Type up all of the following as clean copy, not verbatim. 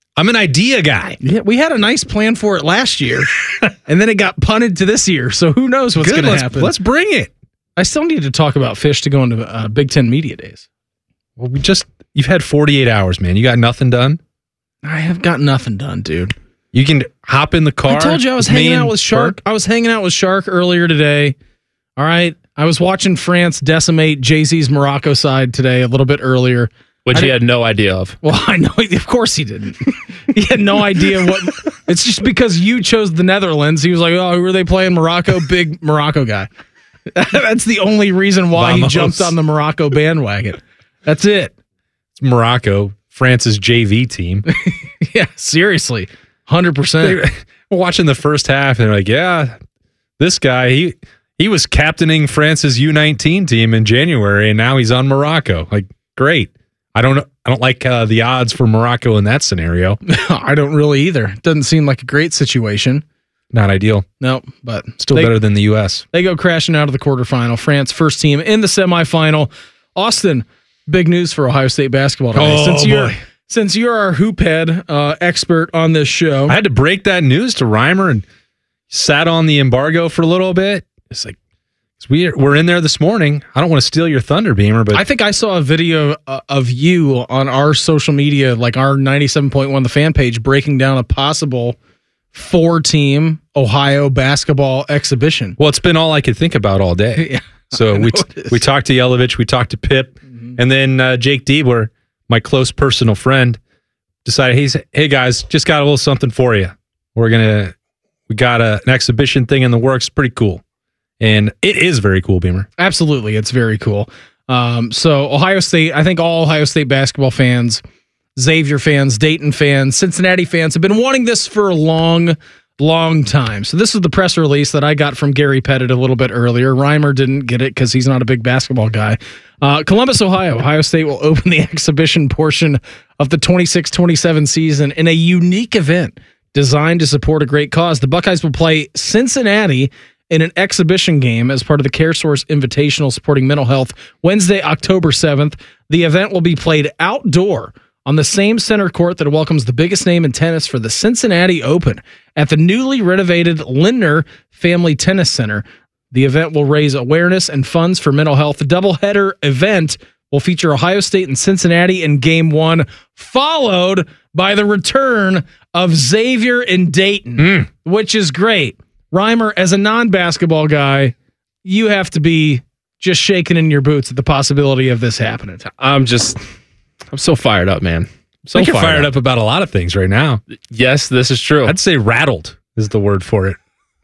I'm an idea guy. Yeah, we had a nice plan for it last year, and then it got punted to this year. So who knows what's going to happen? Let's bring it. I still need to talk about Fish to go into Big Ten Media Days. Well, you've had 48 hours, man. You got nothing done? I have got nothing done, dude. You can hop in the car. I told you I was hanging out with Shark. Burke. I was hanging out with Shark earlier today. All right. I was watching France decimate Jay-Z's Morocco side today a little bit earlier. Which he had no idea of. Well, I know. Of course he didn't. He had no idea what. It's just because you chose the Netherlands. He was like, oh, who are they playing? Morocco? Big Morocco guy. That's the only reason why he jumped on the Morocco bandwagon. That's it. It's Morocco, France's JV team. Yeah, seriously. 100%. We're watching the first half, and they're like, yeah, this guy, he was captaining France's U19 team in January, and now he's on Morocco. Like, great. I don't like the odds for Morocco in that scenario. I don't really either. It doesn't seem like a great situation. Not ideal. No, but still better than the U.S. They go crashing out of the quarterfinal. France, first team in the semifinal. Austin, big news for Ohio State basketball today. Since you're our hoop head expert on this show. I had to break that news to Reimer and sat on the embargo for a little bit. It's like, we're in there this morning. I don't want to steal your thunder, Beamer, but I think I saw a video of you on our social media, like our 97.1 The Fan page, breaking down a possible 4-team Ohio basketball exhibition. Well, it's been all I could think about all day. Yeah, so we talked to Yelovich, we talked to Pip, and then Jake Diebler, my close personal friend, decided, hey guys, just got a little something for you. We got an exhibition thing in the works, pretty cool. And it is very cool, Beamer. Absolutely. It's very cool. So Ohio State, I think all Ohio State basketball fans, Xavier fans, Dayton fans, Cincinnati fans have been wanting this for a long time. So this is the press release that I got from Gary Pettit a little bit earlier. Reimer didn't get it because he's not a big basketball guy. Columbus, Ohio State will open the exhibition portion of the 26-27 season in a unique event designed to support a great cause. The Buckeyes will play Cincinnati in an exhibition game as part of the CareSource Invitational supporting mental health Wednesday, October 7th. The event will be played outdoor on the same center court that welcomes the biggest name in tennis for the Cincinnati Open at the newly renovated Lindner Family Tennis Center. The event will raise awareness and funds for mental health. The doubleheader event will feature Ohio State and Cincinnati in Game 1, followed by the return of Xavier and Dayton, which is great. Reimer, as a non-basketball guy, you have to be just shaking in your boots at the possibility of this happening. I'm so fired up, man. So you're fired up about a lot of things right now. Yes, this is true. I'd say rattled is the word for it.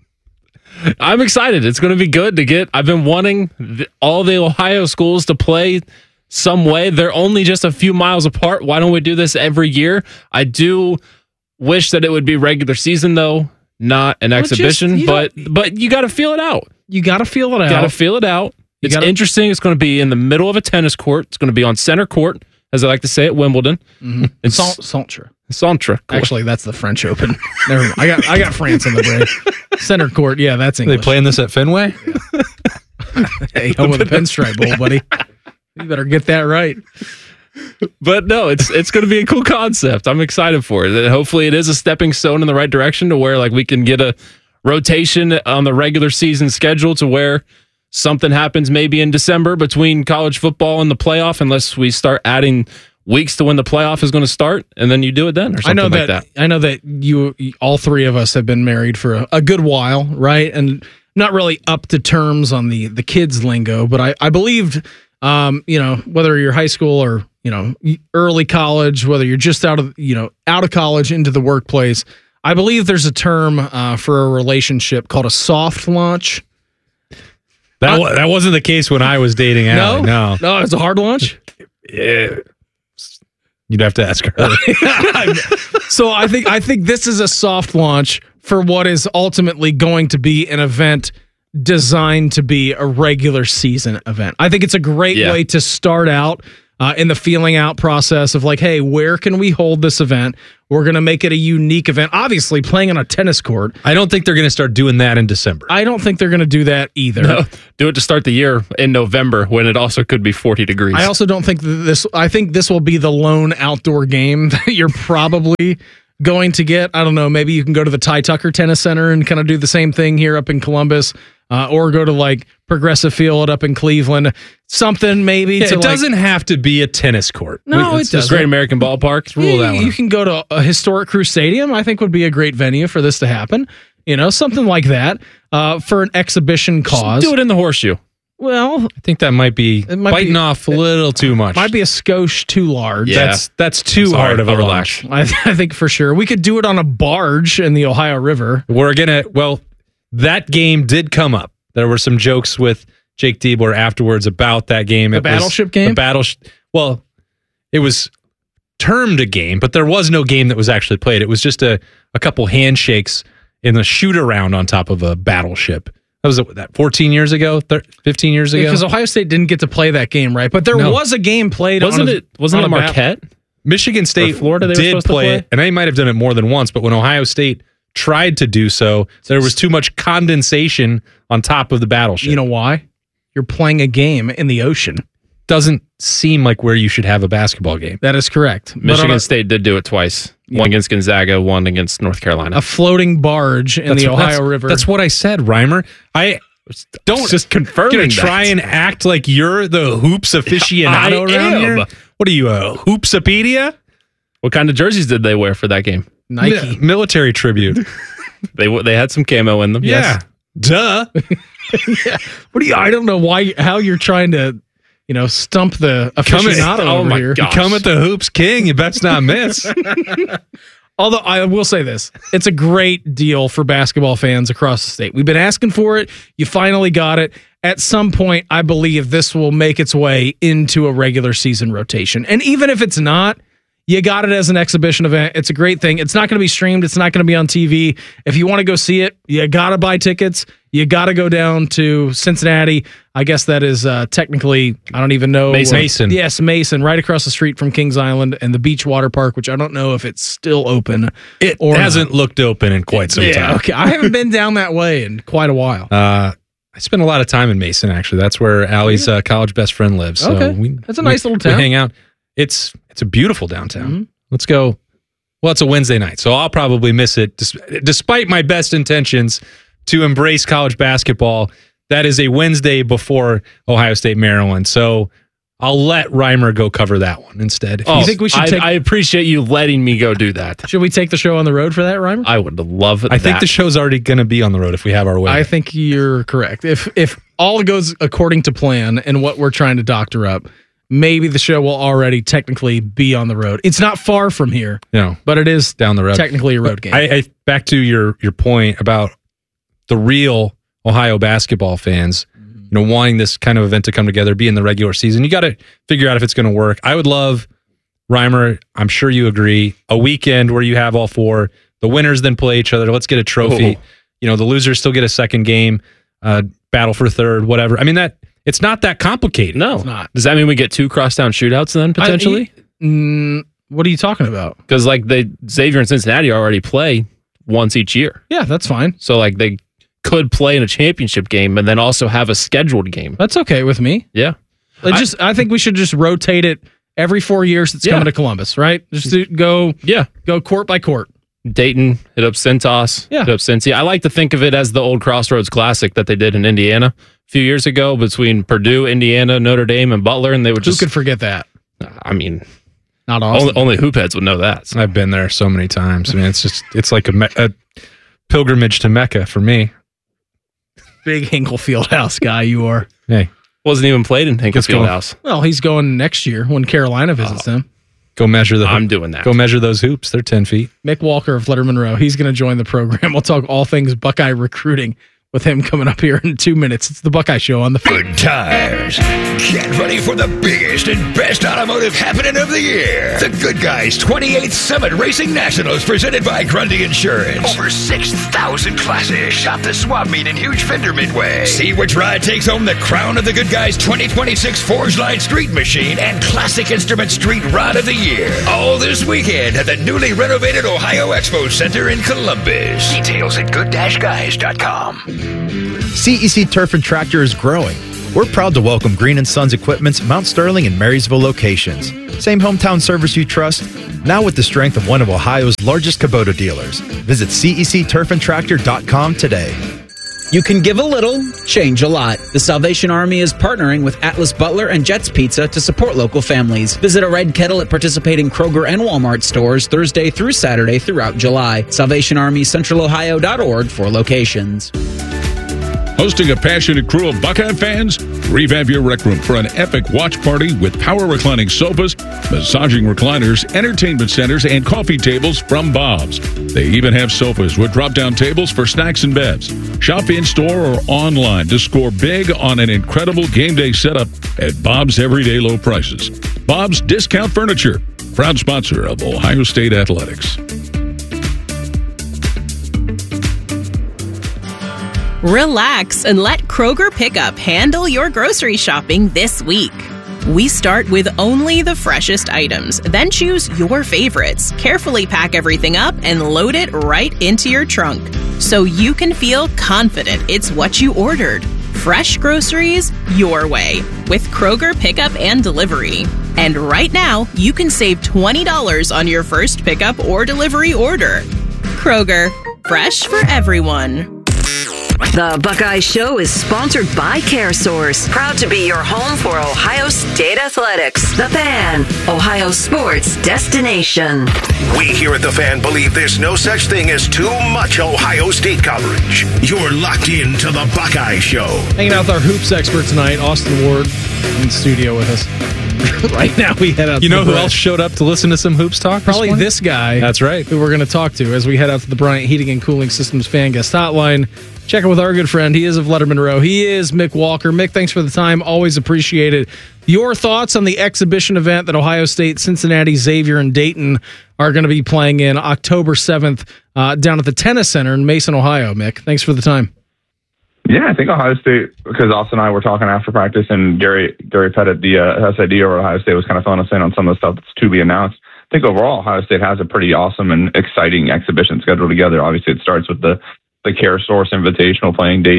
I'm excited. It's going to be good to get. I've been wanting all the Ohio schools to play some way. They're only just a few miles apart. Why don't we do this every year? I do wish that it would be regular season, though, not an exhibition. But you got to feel it out. You got to feel it out. Got to feel it out. It's interesting. It's going to be in the middle of a tennis court. It's going to be on center court, as I like to say at Wimbledon. Mm-hmm. Centre. Court. Actually, that's the French Open. Never mind. I got France on the brain. Center court. Yeah, that's English. Are they playing this at Fenway? Yeah. Hey, home of the Pinstripe Bowl, buddy. You better get that right. But no, it's going to be a cool concept. I'm excited for it. Hopefully, it is a stepping stone in the right direction to where we can get a rotation on the regular season schedule to where something happens maybe in December between college football and the playoff, unless we start adding weeks to when the playoff is going to start, and then you do it then or something like that. I know that you, all three of us, have been married for a good while, right? And not really up to terms on the kids lingo, but I believed, whether you're high school or early college, whether you're just out of college into the workplace, I believe there's a term for a relationship called a soft launch. That wasn't the case when I was dating Allie. No, it's a hard launch. Yeah. You'd have to ask her. So I think this is a soft launch for what is ultimately going to be an event designed to be a regular season event. I think it's a great way to start out in the feeling out process of like, hey, where can we hold this event? We're going to make it a unique event. Obviously, playing on a tennis court. I don't think they're going to start doing that in December. I don't think they're going to do that either. No, do it to start the year in November when it also could be 40 degrees. I also don't think I think this will be the lone outdoor game that you're probably going to get. I don't know. Maybe you can go to the Ty Tucker Tennis Center and kind of do the same thing here up in Columbus, or go to like Progressive Field up in Cleveland. Something maybe. It doesn't have to be a tennis court. No, it doesn't. Great American Ballpark. Rule that one. You can go to a historic Crew Stadium. I think would be a great venue for this to happen. Something like that for an exhibition cause. Just do it in the Horseshoe. Well, I think that might be biting off a little too much. Might be a skosh too large. Yeah. That's too hard of a launch. I think for sure. We could do it on a barge in the Ohio River. That game did come up. There were some jokes with Jake Diebler afterwards about that game. The Battleship game? Well, it was termed a game, but there was no game that was actually played. It was just a couple handshakes in the shoot-around on top of a battleship. That was 14 years ago, 15 years ago? Because Ohio State didn't get to play that game, right? But there was a game played. Wasn't it Marquette? Michigan State Florida did play it, and they might have done it more than once, but when Ohio State tried to do so, there was too much condensation on top of the battleship. You know why? You're playing a game in the ocean. Doesn't seem like where you should have a basketball game. That is correct. Michigan State did do it twice. Yeah. One against Gonzaga, one against North Carolina. A floating barge in the Ohio River. That's what I said, Reimer. I don't just confirming try and act like you're the hoops aficionado around here. What are you, a hoopsopedia? What kind of jerseys did they wear for that game? Nike. Military tribute. They had some camo in them. Yeah. Yes. Duh. Yeah. I don't know how you're trying to, stump the aficionado over here. You come at the hoops king, you best not miss. Although I will say this, it's a great deal for basketball fans across the state. We've been asking for it. You finally got it. At some point, I believe this will make its way into a regular season rotation. And even if it's not, you got it as an exhibition event. It's a great thing. It's not going to be streamed. It's not going to be on TV. If you want to go see it, you got to buy tickets. You got to go down to Cincinnati. I guess that is technically, I don't even know. Mason. Yes, Mason, right across the street from Kings Island and the Beach Water Park, which I don't know if it's still open. It hasn't looked open in quite some time. Okay. I haven't been down that way in quite a while. I spent a lot of time in Mason, actually. That's where Allie's college best friend lives. So that's a nice little town. We hang out. It's a beautiful downtown. Mm-hmm. Let's go. Well, it's a Wednesday night, so I'll probably miss it. Despite my best intentions to embrace college basketball, that is a Wednesday before Ohio State, Maryland. So I'll let Reimer go cover that one instead. You think we should I appreciate you letting me go do that. Should we take the show on the road for that, Reimer? I would love that. I think the show's already going to be on the road if we have our way. I think you're correct. If all goes according to plan and what we're trying to doctor up, maybe the show will already technically be on the road. It's not far from here, but it is down the road. Technically a road game. I back to your point about the real Ohio basketball fans, wanting this kind of event to come together, be in the regular season. You got to figure out if it's going to work. I would love, Reimer, I'm sure you agree, a weekend where you have all four. The winners then play each other. Let's get a trophy. The losers still get a second game, battle for third, whatever. I mean, it's not that complicated. No, it's not. Does that mean we get 2 crosstown shootouts then, potentially? What are you talking about? Because Xavier and Cincinnati already play once each year. Yeah, that's fine. So they could play in a championship game and then also have a scheduled game. That's okay with me. Yeah. I think we should just rotate it every 4 years. It's coming to Columbus, right? Just go court by court. Dayton, hit up Centos, hit up Cincy. I like to think of it as the old Crossroads Classic that they did in Indiana a few years ago between Purdue, Indiana, Notre Dame, and Butler, and they would just... Who could forget that? I mean... Not Austin. Only hoopheads would know that. So. I've been there so many times. I mean, it's like a pilgrimage to Mecca for me. Big Hinkle Fieldhouse guy you are. Hey. Wasn't even played in Hinkle Fieldhouse. Well, he's going next year when Carolina visits them. Go measure I'm doing that. Go measure those hoops. They're 10 feet. Mick Walker of Letter Monroe. He's going to join the program. We'll talk all things Buckeye recruiting with him coming up here in 2 minutes. It's the Buckeye Show on the Good times. Get ready for the biggest and best automotive happening of the year. The Good Guys 28th Summit Racing Nationals presented by Grundy Insurance. Over 6,000 classes. Shop the swap meet in Huge Fender Midway. See which ride takes home the crown of the Good Guys 2026 Forge Line Street Machine and Classic Instrument Street Rod of the Year. All this weekend at the newly renovated Ohio Expo Center in Columbus. Details at good-guys.com. CEC Turf and Tractor is growing. We're proud to welcome Green & Sons Equipment's Mount Sterling and Marysville locations. Same hometown service you trust, now with the strength of one of Ohio's largest Kubota dealers. Visit CECTurfandTractor.com today. You can give a little, change a lot. The Salvation Army is partnering with Atlas Butler and Jets Pizza to support local families. Visit a Red Kettle at participating Kroger and Walmart stores Thursday through Saturday throughout July. SalvationArmyCentralOhio.org for locations. Hosting a passionate crew of Buckeye fans? Revamp your rec room for an epic watch party with power reclining sofas, massaging recliners, entertainment centers, and coffee tables from Bob's. They even have sofas with drop-down tables for snacks and bevs. Shop in-store or online to score big on an incredible game day setup at Bob's everyday low prices. Bob's Discount Furniture, proud sponsor of Ohio State Athletics. Relax and let Kroger Pickup handle your grocery shopping this week. We start with only the freshest items, then choose your favorites, carefully pack everything up, and load it right into your trunk so you can feel confident it's what you ordered. Fresh groceries your way with Kroger Pickup and Delivery. And right now, you can save $20 on your first pickup or delivery order. Kroger, fresh for everyone. The Buckeye Show is sponsored by CareSource, proud to be your home for Ohio State Athletics. The Fan, Ohio sports destination. We here at The Fan believe there's no such thing as too much Ohio State coverage. You're locked into The Buckeye Show. Hanging out with our hoops expert tonight, Austin Ward, in studio with us. Right now we head out You to know the who else showed up to listen to some hoops talk? Probably this guy. That's right. Who we're going to talk to as we head out to the Bryant Heating and Cooling Systems fan guest hotline. Check in with our good friend. He is of Letterman Row. He is Mick Walker. Mick, thanks for the time. Always appreciated. Your thoughts on the exhibition event that Ohio State, Cincinnati, Xavier, and Dayton are going to be playing in October 7th down at the Tennis Center in Mason, Ohio. Mick, thanks for the time. Yeah, I think Ohio State, because Austin and I were talking after practice, and Gary Pettit, the SID over Ohio State, was kind of filling us in on some of the stuff that's to be announced. I think overall, Ohio State has a pretty awesome and exciting exhibition scheduled together. Obviously, it starts with the CareSource Invitational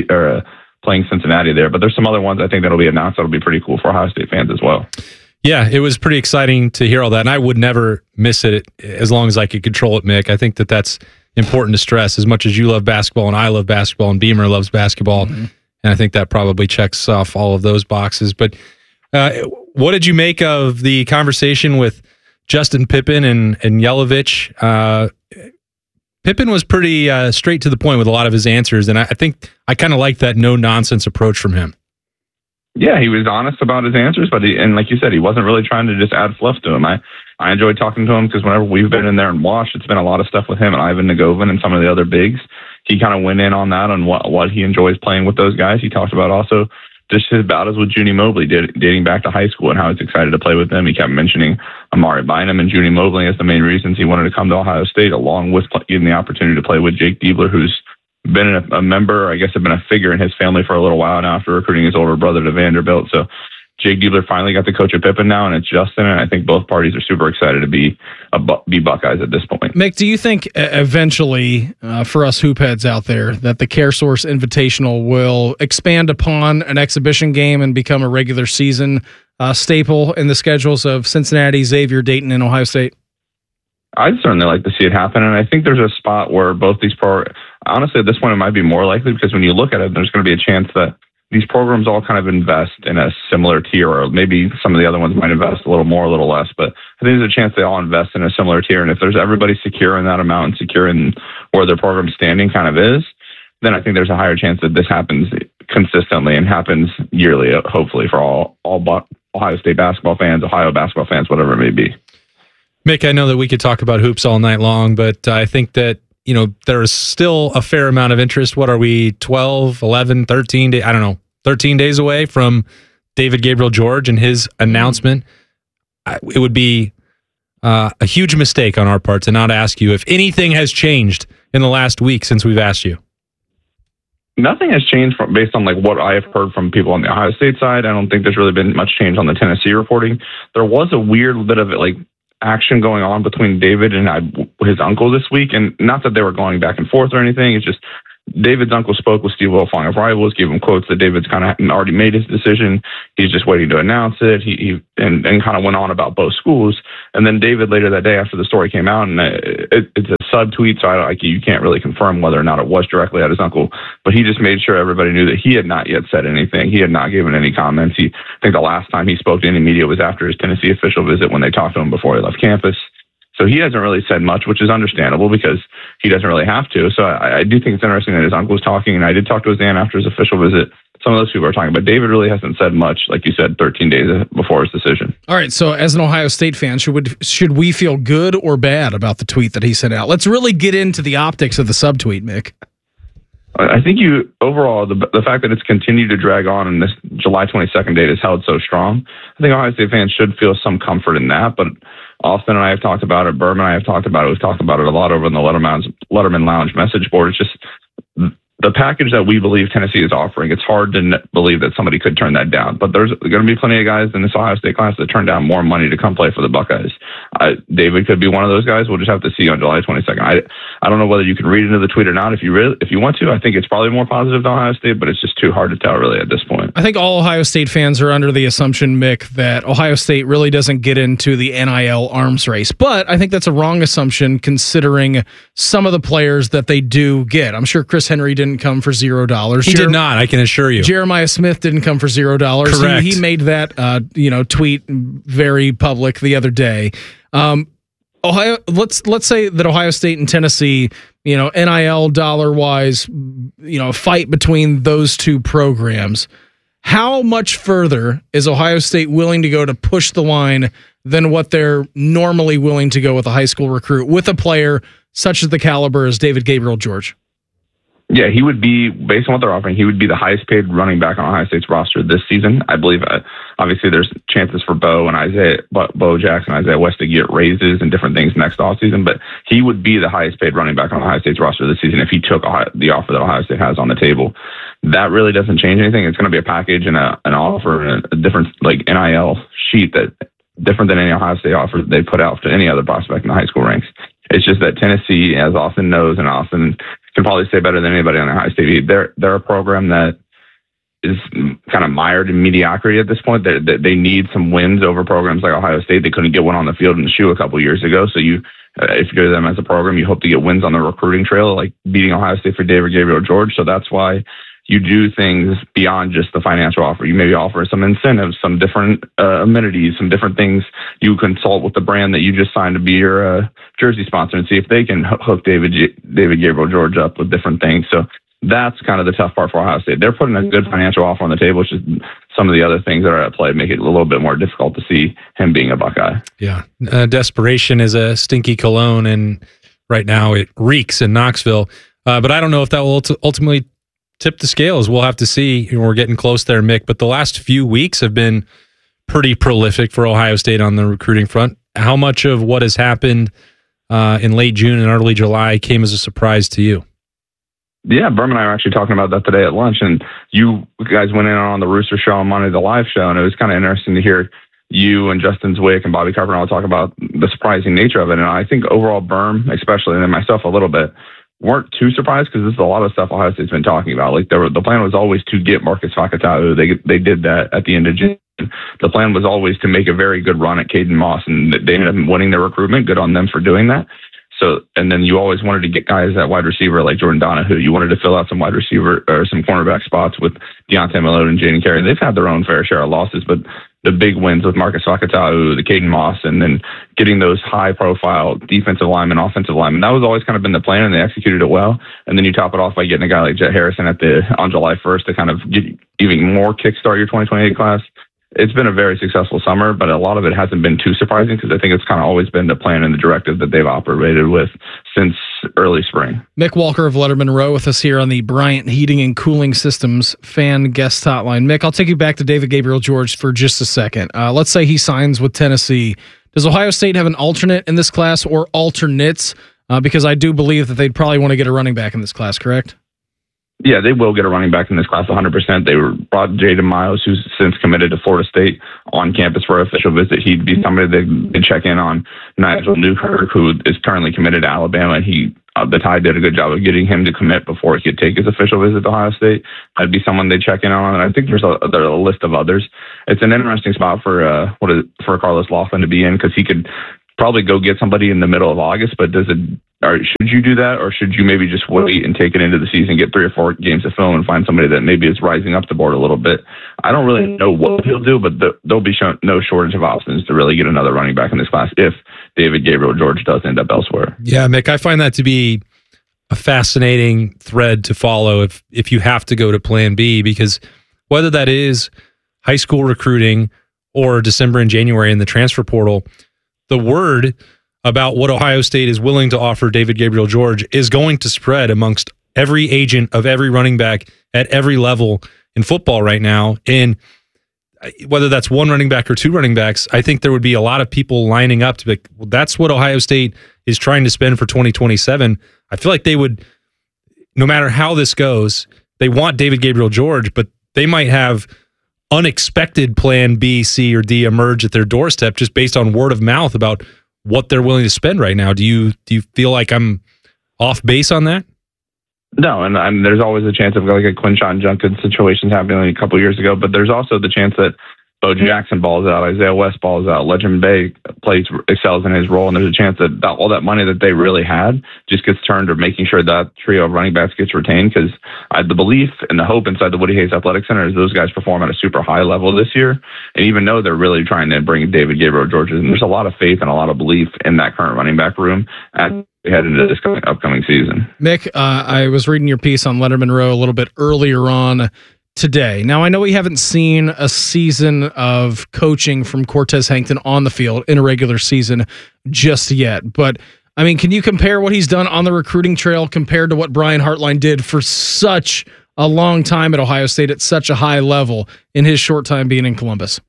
playing Cincinnati there, but there's some other ones I think that'll be announced that'll be pretty cool for Ohio State fans as well. Yeah, it was pretty exciting to hear all that, and I would never miss it as long as I could control it, Mick. I think that that's important to stress. As much as you love basketball and I love basketball and Beamer loves basketball, and I think that probably checks off all of those boxes. But what did you make of the conversation with Justin Pippen and Yelovich? Pippen was pretty straight to the point with a lot of his answers, and I think I kind of like that no-nonsense approach from him. Yeah, he was honest about his answers, but and like you said, he wasn't really trying to just add fluff to him. I enjoyed talking to him because whenever we've been in there and watched, it's been a lot of stuff with him and Ivan Nagovin and some of the other bigs. He kind of went in on that, on what he enjoys playing with those guys. He talked about also just his battles with Junie Mobley dating back to high school and how he's excited to play with them. He kept mentioning Amari Bynum and Junie Mobley as the main reasons he wanted to come to Ohio State, along with getting the opportunity to play with Jake Diebler, who's been a member, I guess, have been a figure in his family for a little while now after recruiting his older brother to Vanderbilt. So Jake Diebler finally got to coach at Pippen now, and it's Justin, and I think both parties are super excited to be Buckeyes at this point. Mick, do you think eventually, for us hoop heads out there, that the CareSource Invitational will expand upon an exhibition game and become a regular season staple in the schedules of Cincinnati, Xavier, Dayton, and Ohio State? I'd certainly like to see it happen, and I think there's a spot where both these honestly, at this point, it might be more likely because when you look at it, there's going to be a chance that these programs all kind of invest in a similar tier, or maybe some of the other ones might invest a little more, a little less, but I think there's a chance they all invest in a similar tier, and if there's everybody secure in that amount and secure in where their program standing kind of is, then I think there's a higher chance that this happens consistently and happens yearly, hopefully, for all Ohio State basketball fans, Ohio basketball fans, whatever it may be. Mick, I know that we could talk about hoops all night long, but I think that there is still a fair amount of interest. What are we, 12, 11, 13 days? I don't know, 13 days away from David Gabriel George and his announcement. It would be a huge mistake on our part to not ask you if anything has changed in the last week since we've asked you. Nothing has changed based on like what I have heard from people on the Ohio State side. I don't think there's really been much change on the Tennessee reporting. There was a weird bit of like action going on between David and his uncle this week, and not that they were going back and forth or anything. It's just David's uncle spoke with Steve Wilfong of Rivals, gave him quotes that David's kind of already made his decision. He's just waiting to announce it. He kind of went on about both schools. And then David later that day after the story came out, and it's a subtweet, so you can't really confirm whether or not it was directly at his uncle, but he just made sure everybody knew that he had not yet said anything. He had not given any comments. I think the last time he spoke to any media was after his Tennessee official visit when they talked to him before he left campus. So he hasn't really said much, which is understandable because he doesn't really have to. So I do think it's interesting that his uncle was talking, and I did talk to his aunt after his official visit. Some of those people are talking, but David really hasn't said much, like you said, 13 days before his decision. All right, so as an Ohio State fan, should we feel good or bad about the tweet that he sent out? Let's really get into the optics of the subtweet, Mick. I think overall, the fact that it's continued to drag on and this July 22nd date is held so strong, I think Ohio State fans should feel some comfort in that. But Austin and I have talked about it. Berman and I have talked about it. We've talked about it a lot over in the Letterman Lounge message board. It's just the package that we believe Tennessee is offering. It's hard to believe that somebody could turn that down. But there's going to be plenty of guys in this Ohio State class that turn down more money to come play for the Buckeyes. David could be one of those guys. We'll just have to see on July 22nd. I don't know whether you can read into the tweet or not. If you want to, I think it's probably more positive than Ohio State, but it's just too hard to tell really at this point. I think all Ohio State fans are under the assumption, Mick, that Ohio State really doesn't get into the NIL arms race. But I think that's a wrong assumption considering some of the players that they do get. I'm sure Chris Henry didn't come for $0. He did not, I can assure you. Jeremiah Smith didn't come for $0. Correct. He made that tweet very public the other day. Ohio, let's say that Ohio State and Tennessee, NIL dollar wise, fight between those two programs. How much further is Ohio State willing to go to push the line than what they're normally willing to go with a high school recruit with a player such as the caliber as David Gabriel George? Yeah, he would be, based on what they're offering, he would be the highest paid running back on Ohio State's roster this season. I believe, obviously, there's chances for Bo Jackson, Isaiah West to get raises and different things next offseason, but he would be the highest paid running back on Ohio State's roster this season if he took the offer that Ohio State has on the table. That really doesn't change anything. It's going to be a package and an offer and a different NIL sheet that different than any Ohio State offer they put out to any other prospect in the high school ranks. It's just that Tennessee, as Austin knows, and Austin can probably say better than anybody on Ohio State, they're a program that is kind of mired in mediocrity at this point. They need some wins over programs like Ohio State. They couldn't get one on the field in the shoe a couple of years ago. So if you're them as a program, you hope to get wins on the recruiting trail, like beating Ohio State for David Gabriel George. So that's why you do things beyond just the financial offer. You maybe offer some incentives, some different amenities, some different things. You consult with the brand that you just signed to be your jersey sponsor and see if they can hook David Gabriel George up with different things. So that's kind of the tough part for Ohio State. They're putting a good financial offer on the table, which is some of the other things that are at play make it a little bit more difficult to see him being a Buckeye. Yeah. Desperation is a stinky cologne, and right now it reeks in Knoxville. But I don't know if that will ultimately tip the scales. We'll have to see. We're getting close there, Mick. But the last few weeks have been pretty prolific for Ohio State on the recruiting front. How much of what has happened in late June and early July came as a surprise to you? Yeah, Berman and I were actually talking about that today at lunch, and you guys went in on the Rooster Show on Monday, the live show, and it was kind of interesting to hear you and Justin Zwick and Bobby Carpenter all talk about the surprising nature of it. And I think overall Berm, especially, and then myself a little bit, weren't too surprised because this is a lot of stuff Ohio State's been talking about. Like the plan was always to get Marcus Fakatau. They did that at the end of June. The plan was always to make a very good run at Caden Moss, and they ended up winning their recruitment. Good on them for doing that. So, and then you always wanted to get guys at wide receiver like Jordan Donahue. You wanted to fill out some wide receiver or some cornerback spots with Deontay Malone and Jaden Carey. They've had their own fair share of losses, but the big wins with Marcus Fakatau, the Caden Moss, and then getting those high-profile defensive linemen, offensive linemen, that was always kind of been the plan, and they executed it well. And then you top it off by getting a guy like Jet Harrison on July 1st to kind of get even more kickstart your 2028 class. It's been a very successful summer, but a lot of it hasn't been too surprising because I think it's kind of always been the plan and the directive that they've operated with since early spring. Mick Walker of Letterman Row with us here on the Bryant Heating and Cooling Systems fan guest hotline. Mick, I'll take you back to David Gabriel George for just a second. Let's say he signs with Tennessee. Does Ohio State have an alternate in this class or alternates? Because I do believe that they'd probably want to get a running back in this class, correct? Yeah, they will get a running back in this class 100%. They brought Jaden Miles, who's since committed to Florida State, on campus for an official visit. He'd be somebody they'd check in on. Nigel Newkirk, who is currently committed to Alabama, the Tide did a good job of getting him to commit before he could take his official visit to Ohio State. That'd be someone they check in on, and I think there's a list of others. It's an interesting spot for Carlos Laughlin to be in, because he could probably go get somebody in the middle of August, but should you do that, or should you maybe just wait and take it into the season, get 3 or 4 games of film, and find somebody that maybe is rising up the board a little bit? I don't really know what he'll do, but there'll be no shortage of options to really get another running back in this class if David Gabriel George does end up elsewhere. Yeah, Mick, I find that to be a fascinating thread to follow if you have to go to plan B, because whether that is high school recruiting or December and January in the transfer portal, the word about what Ohio State is willing to offer David Gabriel George is going to spread amongst every agent of every running back at every level in football right now. And whether that's 1 running back or 2 running backs, I think there would be a lot of people lining up to be like, well, that's what Ohio State is trying to spend for 2027. I feel like they would, no matter how this goes, they want David Gabriel George, but they might have unexpected plan B, C, or D emerge at their doorstep just based on word of mouth about what they're willing to spend right now. Do you feel like I'm off base on that? No, and there's always a chance of like a Quinshon Judkins situation happening a couple of years ago, but there's also the chance that Bo Jackson balls out, Isaiah West balls out, Legend Bay excels in his role, and there's a chance that all that money that they really had just gets turned to making sure that trio of running backs gets retained, because the belief and the hope inside the Woody Hayes Athletic Center is those guys perform at a super high level this year, and even though they're really trying to bring David Gabriel George, and there's a lot of faith and a lot of belief in that current running back room as we head into this upcoming season. Mick, I was reading your piece on Letterman Row a little bit earlier on today. Now, I know we haven't seen a season of coaching from Cortez Hankton on the field in a regular season just yet, but I mean, can you compare what he's done on the recruiting trail compared to what Brian Hartline did for such a long time at Ohio State at such a high level in his short time being in Columbus?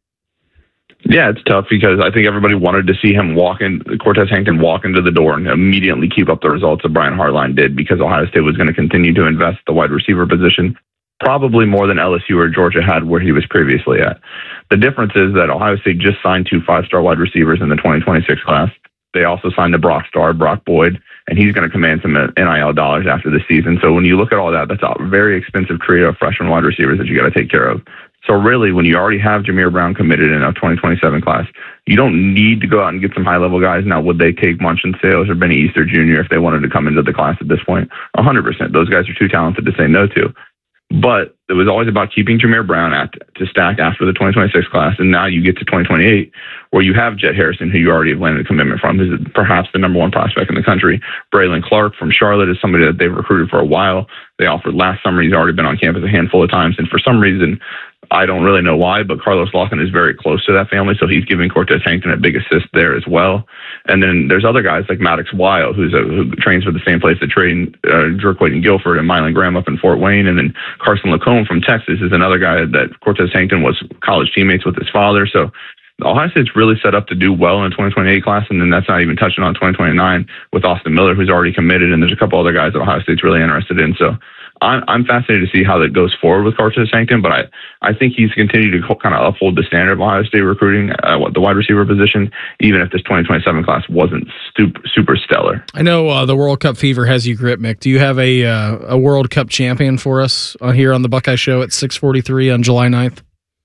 Yeah, it's tough because I think everybody wanted to see him Cortez Hankton walk into the door and immediately keep up the results that Brian Hartline did, because Ohio State was going to continue to invest the wide receiver position, probably more than LSU or Georgia had where he was previously at. The difference is that Ohio State just signed 2 5-star wide receivers in the 2026 class. They also signed a Brock Boyd, and he's going to command some NIL dollars after the season. So when you look at all that, that's a very expensive trio of freshman wide receivers that you got to take care of. So really, when you already have Jameer Brown committed in a 2027 class, you don't need to go out and get some high-level guys. Now, would they take Munchin Sales or Benny Easter Jr. if they wanted to come into the class at this point? 100%. Those guys are too talented to say no to. But it was always about keeping Jameer Brown to stack after the 2026 class. And now you get to 2028, where you have Jet Harrison, who you already have landed a commitment from, who's perhaps the number 1 prospect in the country. Braylon Clark from Charlotte is somebody that they've recruited for a while. They offered last summer. He's already been on campus a handful of times. And for some reason, I don't really know why, but Carlos Laughlin is very close to that family, so he's giving Cortez Hankton a big assist there as well. And then there's other guys like Maddox Weil, who trains for the same place that trained Drew Quayton Guilford and Mylan Graham up in Fort Wayne. And then Carson Lacombe from Texas is another guy that Cortez Hankton was college teammates with his father. So Ohio State's really set up to do well in the 2028 class, and then that's not even touching on 2029 with Austin Miller, who's already committed, and there's a couple other guys that Ohio State's really interested in. So I'm fascinated to see how that goes forward with Cortez Hankton, but I think he's continued to kind of uphold the standard of Ohio State recruiting at the wide receiver position, even if this 2027 class wasn't super stellar. I know the World Cup fever has you gripped, Mick. Do you have a World Cup champion for us here on the Buckeye Show at 6:43 on July 9th?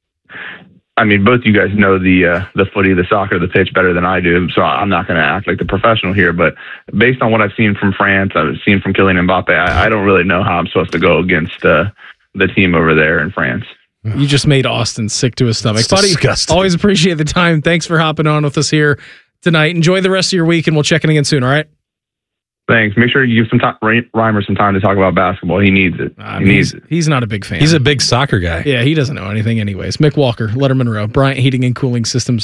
I mean, both you guys know the footy, the soccer, the pitch better than I do, so I'm not going to act like the professional here. But based on what I've seen from France, I've seen from Kylian Mbappe, I don't really know how I'm supposed to go against the team over there in France. You just made Austin sick to his stomach. Buddy, disgusting. Always appreciate the time. Thanks for hopping on with us here tonight. Enjoy the rest of your week, and we'll check in again soon, all right? Thanks. Make sure you give Reimer some time to talk about basketball. He needs it. He's not a big fan. He's a big soccer guy. Yeah, he doesn't know anything anyways. Mick Walker, Letterman Row, Bryant Heating and Cooling Systems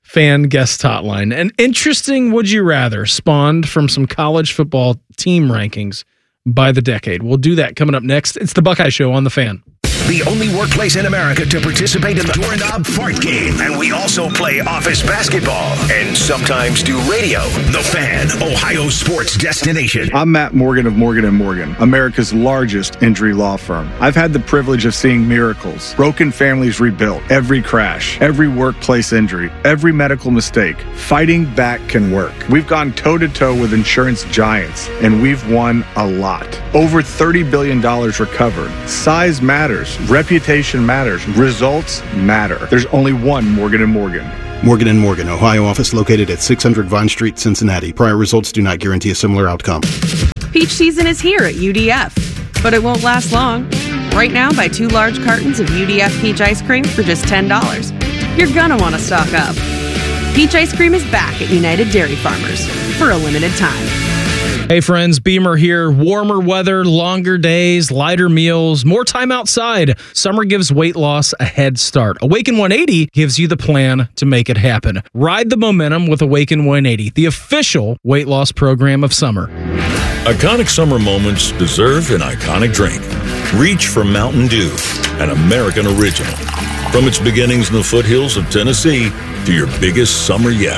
fan guest hotline. An interesting would you rather spawned from some college football team rankings by the decade. We'll do that coming up next. It's the Buckeye Show on The Fan. The only workplace in America to participate in the Doorknob Fart Game. And we also play office basketball and sometimes do radio. The Fan, Ohio sports destination. I'm Matt Morgan of Morgan & Morgan, America's largest injury law firm. I've had the privilege of seeing miracles, broken families rebuilt, every crash, every workplace injury, every medical mistake. Fighting back can work. We've gone toe-to-toe with insurance giants, and we've won a lot. Over $30 billion recovered. Size matters. Reputation matters. Results matter. There's only one Morgan & Morgan. Morgan & Morgan, Ohio office located at 600 Vine Street, Cincinnati. Prior results do not guarantee a similar outcome. Peach season is here at UDF, but it won't last long. Right now, buy 2 large cartons of UDF peach ice cream for just $10. You're gonna want to stock up. Peach ice cream is back at United Dairy Farmers for a limited time. Hey friends, Beamer here. Warmer weather, longer days, lighter meals, more time outside. Summer gives weight loss a head start. Awaken 180 gives you the plan to make it happen. Ride the momentum with Awaken 180, the official weight loss program of summer. Iconic summer moments deserve an iconic drink. Reach for Mountain Dew, an American original. From its beginnings in the foothills of Tennessee to your biggest summer yet.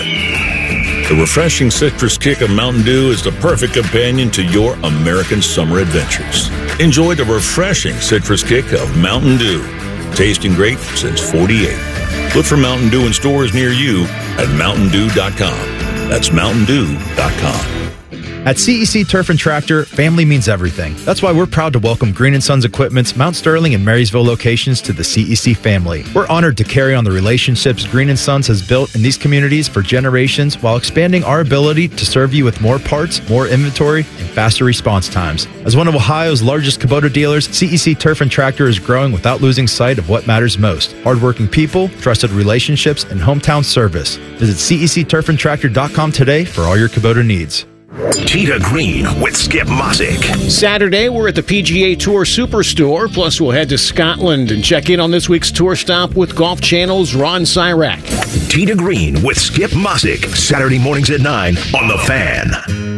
The refreshing citrus kick of Mountain Dew is the perfect companion to your American summer adventures. Enjoy the refreshing citrus kick of Mountain Dew. Tasting great since '48. Look for Mountain Dew in stores near you at mountaindew.com. That's mountaindew.com. At CEC Turf and Tractor, family means everything. That's why we're proud to welcome Green & Sons Equipment's Mount Sterling and Marysville locations to the CEC family. We're honored to carry on the relationships Green & Sons has built in these communities for generations while expanding our ability to serve you with more parts, more inventory, and faster response times. As one of Ohio's largest Kubota dealers, CEC Turf and Tractor is growing without losing sight of what matters most. Hardworking people, trusted relationships, and hometown service. Visit CECTurfandTractor.com today for all your Kubota needs. Tita Green with Skip Mosick. Saturday, we're at the PGA Tour Superstore. Plus, we'll head to Scotland and check in on this week's tour stop with Golf Channel's Ron Syrak. Tita Green with Skip Mosick. Saturday mornings at 9 on The Fan.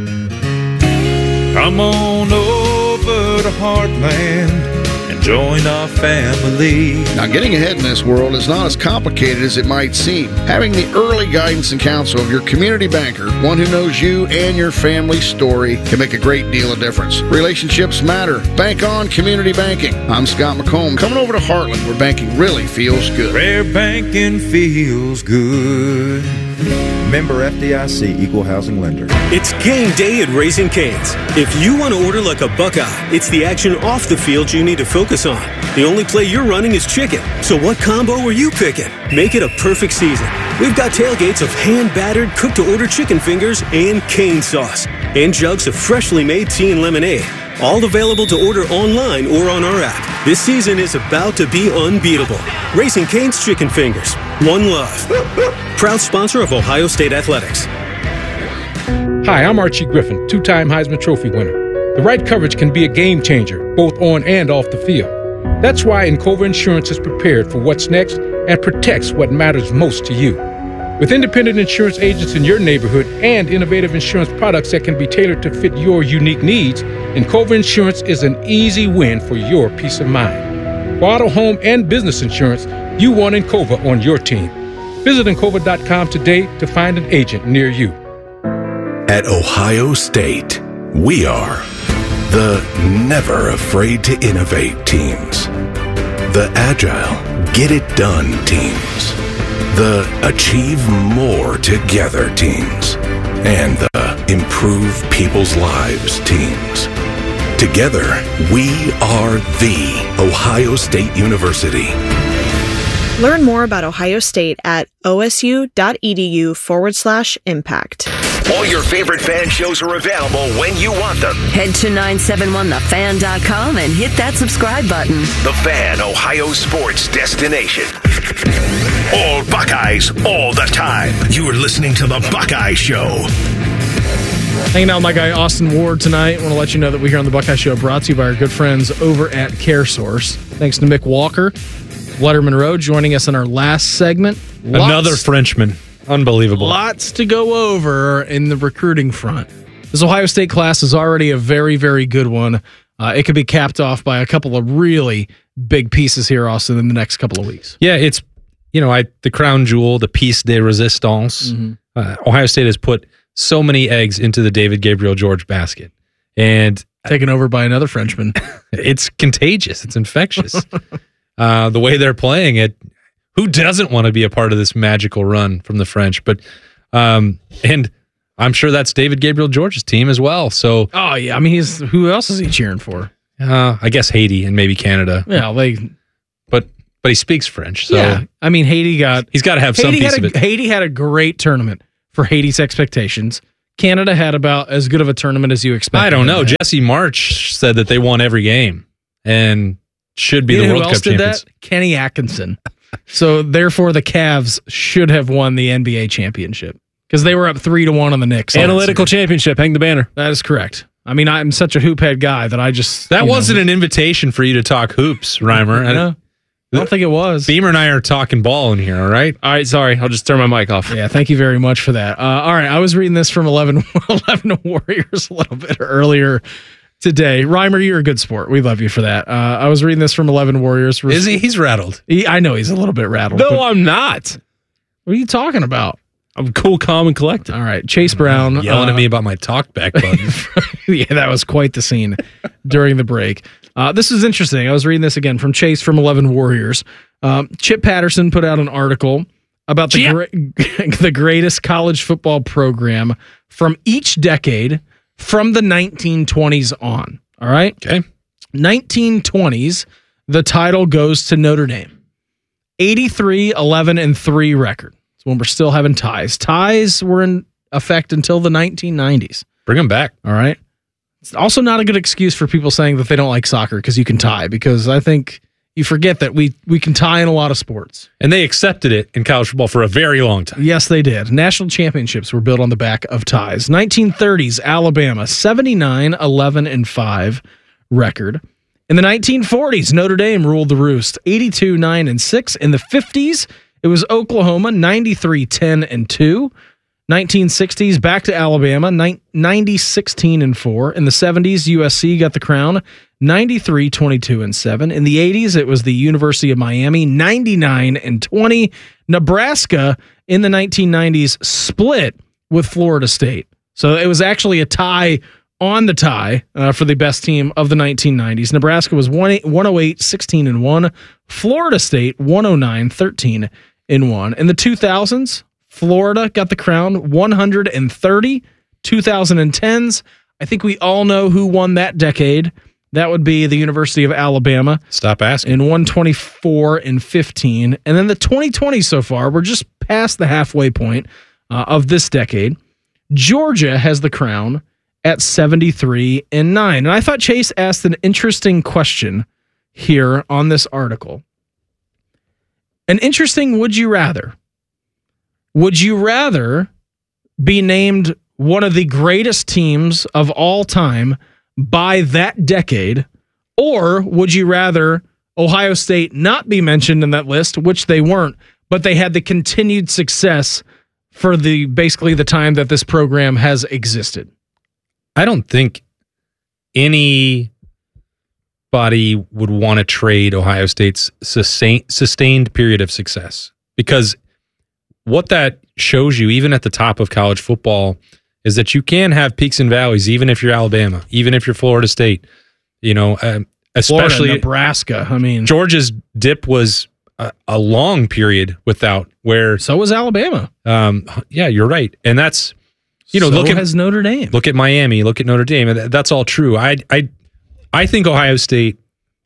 Come on over to Heartland and join our family. Now, getting ahead in this world is not as complicated as it might seem. Having the early guidance and counsel of your community banker, one who knows you and your family's story, can make a great deal of difference. Relationships matter. Bank on community banking. I'm Scott McComb, coming over to Heartland, where banking really feels good. Where banking feels good. Member FDIC, Equal Housing Lender. It's game day at Raising Cane's. If you want to order like a Buckeye, it's the action off the field you need to focus on. The only play you're running is chicken. So what combo are you picking? Make it a perfect season. We've got tailgates of hand-battered, cooked-to-order chicken fingers and cane sauce. And jugs of freshly made tea and lemonade. All available to order online or on our app. This season is about to be unbeatable. Raising Cane's Chicken Fingers. One love. Proud sponsor of Ohio State Athletics. Hi, I'm Archie Griffin, 2-time Heisman Trophy winner. The right coverage can be a game changer, both on and off the field. That's why Encova Insurance is prepared for what's next and protects what matters most to you. With independent insurance agents in your neighborhood and innovative insurance products that can be tailored to fit your unique needs, Encova Insurance is an easy win for your peace of mind. For auto, home, and business insurance, you want Encova on your team. Visit Encova.com today to find an agent near you. At Ohio State, we are the never afraid to innovate teams, the agile, get it done teams, the achieve more together teams, and the improve people's lives teams. Together, we are the Ohio State University. Learn more about Ohio State at osu.edu/impact. All your favorite fan shows are available when you want them. Head to 971thefan.com and hit that subscribe button. The Fan, Ohio sports destination. All Buckeyes, all the time. You are listening to The Buckeye Show. Hanging out with my guy Austin Ward tonight. I want to let you know that we here on The Buckeye Show are brought to you by our good friends over at CareSource. Thanks to Mick Walker, Letterman Road, joining us in our last segment. Another Frenchman. Unbelievable. Lots to go over in the recruiting front. This Ohio State class is already a very, very good one. It could be capped off by a couple of really big pieces here, Austin, in the next couple of weeks. Yeah, it's, the crown jewel, the piece de resistance. Ohio State has put so many eggs into the David Gabriel George basket. And taken over by another Frenchman. It's contagious. It's infectious. The way they're playing it, who doesn't want to be a part of this magical run from the French? But and I'm sure that's David Gabriel George's team as well. So, oh yeah, I mean, who else is he cheering for? I guess Haiti and maybe Canada. Yeah, but he speaks French. So yeah, I mean, he's got to have some piece of it. Haiti had a great tournament for Haiti's expectations. Canada had about as good of a tournament as you expected. I don't know. Jesse March said that they won every game and should be the World Cup champions. Kenny Atkinson. So therefore, the Cavs should have won the NBA championship because they were up 3-1 on the Knicks. Analytical championship. Hang the banner. That is correct. I mean, I'm such a hoop head guy that I just wasn't an invitation for you to talk hoops, Reimer. No, I don't think it was. Beamer and I are talking ball in here. All right. Sorry. I'll just turn my mic off. Yeah. Thank you very much for that. All right. I was reading this from 11 Warriors a little bit earlier today. Reimer, you're a good sport. We love you for that. I was reading this from 11 Warriors. Is he? He's rattled. I know he's a little bit rattled. No, I'm not. What are you talking about? I'm cool, calm, and collected. All right. Chase Brown. Yelling at me about my talk back button. Yeah, that was quite the scene during the break. This is interesting. I was reading this again from Chase from 11 Warriors. Chip Patterson put out an article about the greatest college football program from each decade from the 1920s on. All right? Okay. 1920s, the title goes to Notre Dame. 83-11-3 record. It's when we're still having ties. Ties were in effect until the 1990s. Bring them back. All right? It's also not a good excuse for people saying that they don't like soccer because you can tie, because I think you forget that we can tie in a lot of sports. And they accepted it in college football for a very long time. Yes, they did. National championships were built on the back of ties. 1930s, Alabama, 79-11-5 record. In the 1940s, Notre Dame ruled the roost, 82-9-6. In the 50s, it was Oklahoma, 93-10-2. 1960s, back to Alabama, 90-16-4. In the 70s, USC got the crown, 93-22-7. In the 80s, it was the University of Miami, 99-20. Nebraska in the 1990s split with Florida State. So it was actually a tie on the tie for the best team of the 1990s. Nebraska was 108-16-1. Florida State 109-13-1. In the 2000s, Florida got the crown, 130. 2010s, I think we all know who won that decade. That would be the University of Alabama. Stop asking. In 124-15. And then the 2020s so far, we're just past the halfway point of this decade. Georgia has the crown at 73-9. And I thought Chase asked an interesting question here on this article. An interesting would you rather. Would you rather be named one of the greatest teams of all time by that decade, or would you rather Ohio State not be mentioned in that list, which they weren't, but they had the continued success for basically the time that this program has existed? I don't think anybody would want to trade Ohio State's sustained period of success, because what that shows you, even at the top of college football, is that you can have peaks and valleys, even if you're Alabama, even if you're Florida State, especially Florida, Nebraska. I mean, Georgia's dip was a long period without where. So was Alabama. Yeah, you're right. And that's, look at Notre Dame. Look at Miami, look at Notre Dame. And that's all true. I think Ohio State,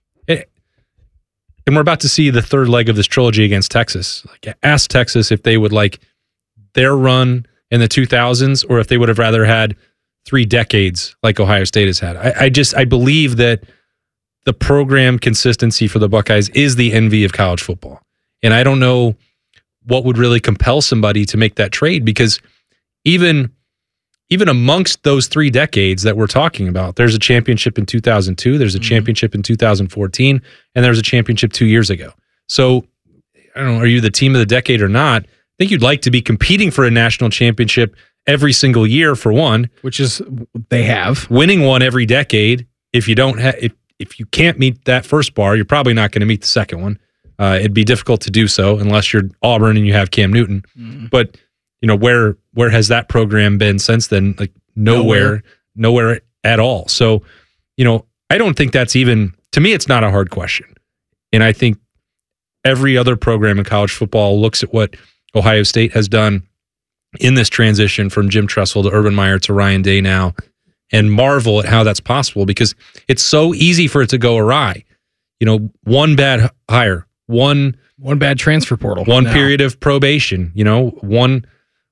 and we're about to see the third leg of this trilogy against Texas. Like, ask Texas if they would like their run in the 2000s, or if they would have rather had 3 decades like Ohio State has had. I believe that the program consistency for the Buckeyes is the envy of college football. And I don't know what would really compel somebody to make that trade, because even amongst those 3 decades that we're talking about, there's a championship in 2002, there's a championship in 2014, and there's a championship 2 years ago. So, I don't know, are you the team of the decade or not? think you'd like to be competing for a national championship every single year for one, which is they have winning one every decade. If you don't if you can't meet that first bar, you're probably not going to meet the second one. It'd be difficult to do so unless you're Auburn and you have Cam Newton. But where has that program been since then? Like nowhere at all. So, I don't think that's even, to me, it's not a hard question. And I think every other program in college football looks at what Ohio State has done in this transition from Jim Tressel to Urban Meyer to Ryan Day now and marvel at how that's possible because it's so easy for it to go awry. One bad hire, one bad transfer portal, one period of probation, one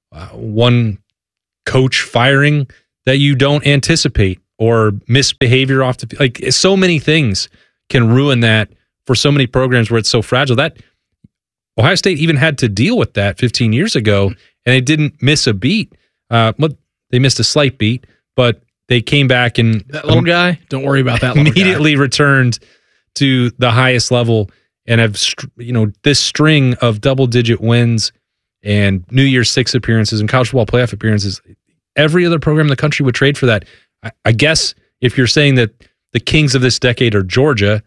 coach firing that you don't anticipate or misbehavior off the field. Like so many things can ruin that for so many programs where it's so fragile. That Ohio State even had to deal with that 15 years ago, and they didn't miss a beat. They missed a slight beat, but they came back and that little guy. Don't worry about that. Immediately returned to the highest level and have this string of double-digit wins and New Year's Six appearances and college football playoff appearances. Every other program in the country would trade for that. I guess if you're saying that the kings of this decade are Georgia,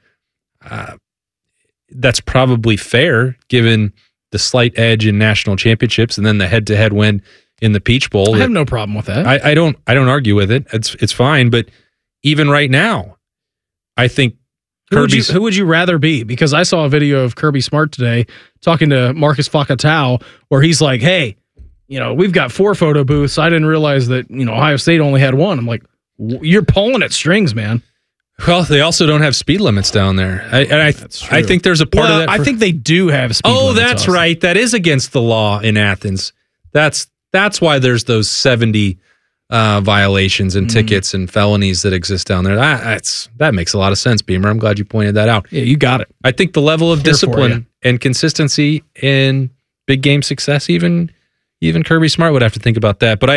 that's probably fair given the slight edge in national championships and then the head-to-head win in the Peach Bowl. I have no problem with that. I don't argue with it. It's fine. But even right now, I think who would you rather be? Because I saw a video of Kirby Smart today talking to Marcus Fakatau where he's like, hey, we've got 4 photo booths. I didn't realize that, Ohio State only had 1. I'm like, you're pulling at strings, man. Well, they also don't have speed limits down there. I think there's a part of that. I think they do have speed limits. Oh, that's also. right. That is against the law in Athens. That's why there's those 70 violations and tickets and felonies that exist down there. That makes a lot of sense, Beamer. I'm glad you pointed that out. Yeah, you got it. I think the level of discipline and consistency in big game success, even Kirby Smart would have to think about that. But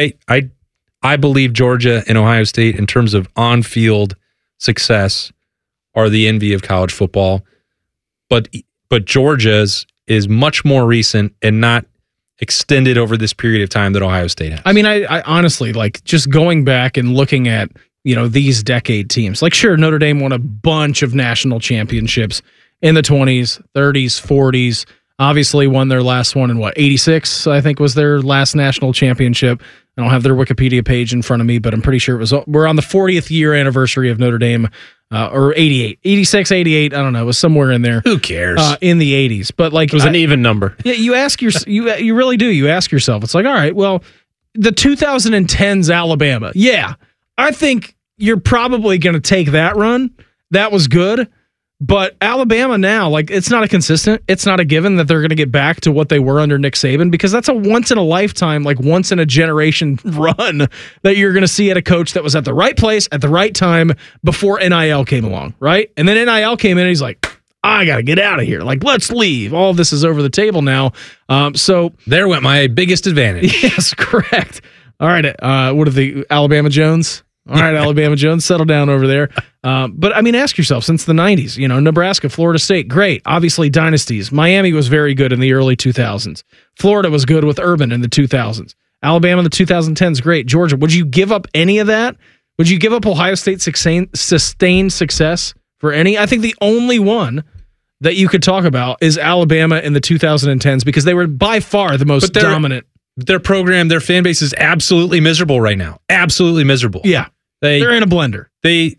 I believe Georgia and Ohio State, in terms of on-field success, are the envy of college football. But Georgia's is much more recent and not extended over this period of time that Ohio State has. I mean, I honestly, like, just going back and looking at, these decade teams, like, sure, Notre Dame won a bunch of national championships in the 20s, 30s, 40s, obviously won their last one in 86, I think was their last national championship. I don't have their Wikipedia page in front of me, but I'm pretty sure we're on the 40th year anniversary of Notre Dame, or 88, 86, 88. I don't know. It was somewhere in there. Who cares? In the 80s. But like, it was an even number. Yeah. You ask you really do. You ask yourself, it's like, all right, well, the 2010s Alabama. Yeah. I think you're probably going to take that run. That was good. But Alabama now, like, it's not a given that they're going to get back to what they were under Nick Saban, because that's a once in a lifetime, like once in a generation run that you're going to see at a coach that was at the right place at the right time before NIL came along, right? And then NIL came in and he's like, I got to get out of here. Like, let's leave. All of this is over the table now. So there went my biggest advantage. Yes, correct. All right. What are the Alabama Jones? All right, Alabama Jones, settle down over there. But I mean, ask yourself, since the 90s, Nebraska, Florida State, great. Obviously, dynasties. Miami was very good in the early 2000s. Florida was good with Urban in the 2000s. Alabama in the 2010s, great. Georgia, would you give up any of that? Would you give up Ohio State sustained success for any? I think the only one that you could talk about is Alabama in the 2010s, because they were by far the most dominant. Their program, their fan base is absolutely miserable right now. Absolutely miserable. Yeah. They're in a blender. They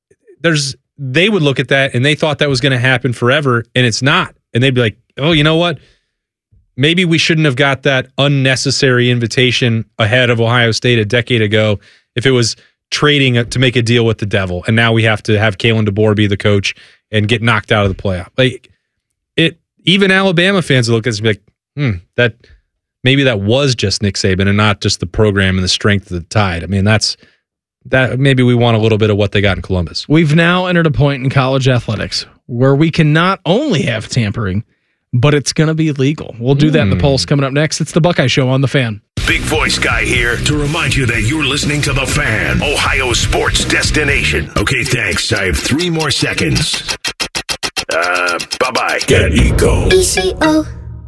would look at that and they thought that was going to happen forever, and it's not. And they'd be like, oh, you know what? Maybe we shouldn't have got that unnecessary invitation ahead of Ohio State a decade ago if it was trading to make a deal with the devil. And now we have to have Kalen DeBoer be the coach and get knocked out of the playoff. Like, even Alabama fans look at this and be like, maybe that was just Nick Saban and not just the program and the strength of the Tide. I mean, that maybe we want a little bit of what they got in Columbus. We've now entered a point in college athletics where we can not only have tampering, but it's going to be legal. We'll do that in the Pulse coming up next. It's the Buckeye Show on The Fan. Big Voice Guy here to remind you that you're listening to The Fan, Ohio sports destination. Okay, thanks. I have 3 more seconds. Bye-bye. Get Eco. ECO.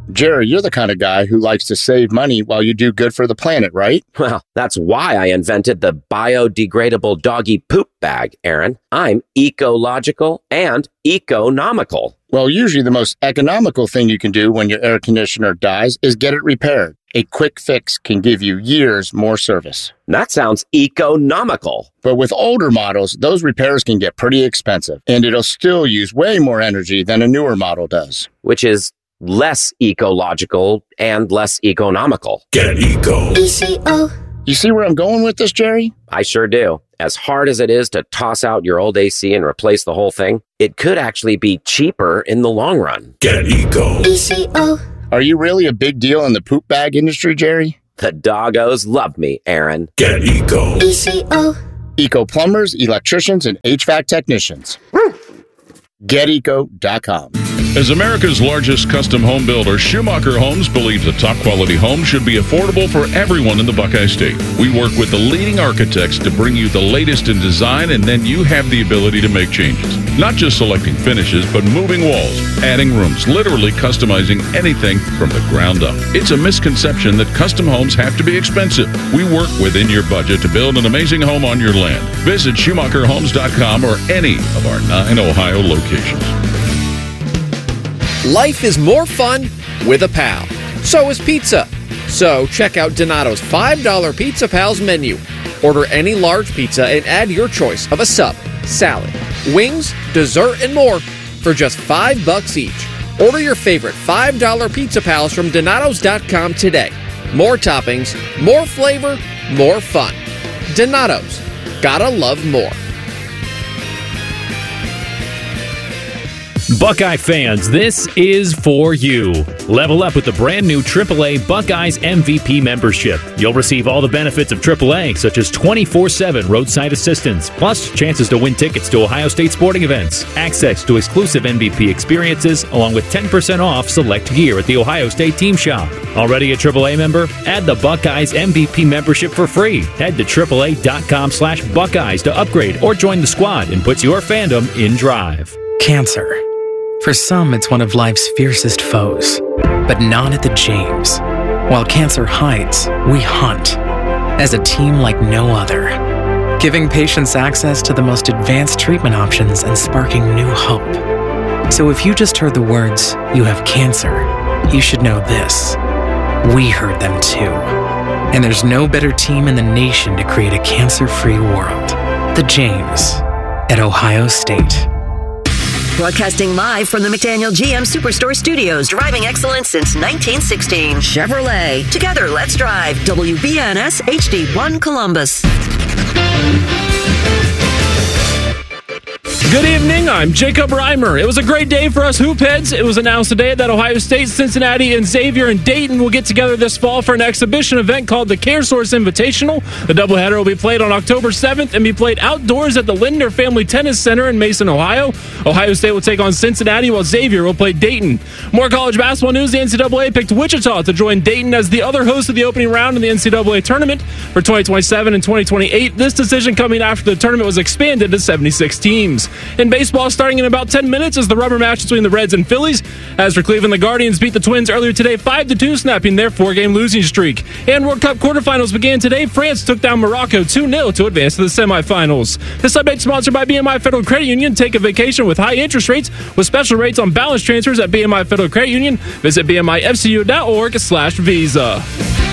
Jerry, you're the kind of guy who likes to save money while you do good for the planet, right? Well, that's why I invented the biodegradable doggy poop bag, Aaron. I'm ecological and economical. Well, usually the most economical thing you can do when your air conditioner dies is get it repaired. A quick fix can give you years more service. That sounds economical. But with older models, those repairs can get pretty expensive, and it'll still use way more energy than a newer model does. Which is less ecological and less economical. Get eco. ECO. You see where I'm going with this, Jerry? I sure do. As hard as it is to toss out your old AC and replace the whole thing, it could actually be cheaper in the long run. Get eco. ECO. Are you really a big deal in the poop bag industry, Jerry? The doggos love me, Aaron. Get eco. ECO. Eco plumbers, electricians, and HVAC technicians. GetEco.com. As America's largest custom home builder, Schumacher Homes believes a top-quality home should be affordable for everyone in the Buckeye State. We work with the leading architects to bring you the latest in design, and then you have the ability to make changes. Not just selecting finishes, but moving walls, adding rooms, literally customizing anything from the ground up. It's a misconception that custom homes have to be expensive. We work within your budget to build an amazing home on your land. Visit SchumacherHomes.com or any of our 9 Ohio locations. Life is more fun with a pal. So is pizza. So check out Donato's $5 Pizza Pals menu. Order any large pizza and add your choice of a sub, salad, wings, dessert, and more for just $5 each. Order your favorite $5 Pizza Pals from Donatos.com today. More toppings, more flavor, more fun. Donato's. Gotta love more. Buckeye fans, this is for you. Level up with the brand new AAA Buckeyes MVP membership. You'll receive all the benefits of AAA, such as 24/7 roadside assistance, plus chances to win tickets to Ohio State sporting events, access to exclusive MVP experiences, along with 10% off select gear at the Ohio State Team Shop. Already a AAA member? Add the Buckeyes MVP membership for free. Head to AAA.com/Buckeyes to upgrade or join the squad and put your fandom in drive. Cancer. For some, it's one of life's fiercest foes, but not at the James. While cancer hides, we hunt as a team like no other, giving patients access to the most advanced treatment options and sparking new hope. So if you just heard the words, "you have cancer," you should know this. We heard them too. And there's no better team in the nation to create a cancer-free world. The James at Ohio State. Broadcasting live from the McDaniel GM Superstore Studios, driving excellence since 1916. Chevrolet. Together, let's drive. WBNS HD1 Columbus. Good evening, I'm Jacob Reimer. It was a great day for us Hoopheads. It was announced today that Ohio State, Cincinnati, and Xavier and Dayton will get together this fall for an exhibition event called the CareSource Invitational. The doubleheader will be played on October 7th and be played outdoors at the Lindner Family Tennis Center in Mason, Ohio. Ohio State will take on Cincinnati, while Xavier will play Dayton. More college basketball news. The NCAA picked Wichita to join Dayton as the other host of the opening round in the NCAA tournament for 2027 and 2028. This decision coming after the tournament was expanded to 76 teams. In baseball, starting in about 10 minutes is the rubber match between the Reds and Phillies. As for Cleveland, the Guardians beat the Twins earlier today 5-2, snapping their 4-game losing streak. And World Cup quarterfinals began today. France took down Morocco 2-0 to advance to the semifinals. This update sponsored by BMI Federal Credit Union. Take a vacation with high interest rates with special rates on balance transfers at BMI Federal Credit Union. Visit bmifcu.org/visa.